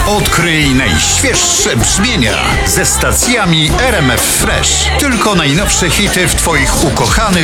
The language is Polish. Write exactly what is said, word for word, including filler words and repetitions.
Odkryj najświeższe brzmienia ze stacjami R M F Fresh. Tylko najnowsze hity w Twoich ukochanych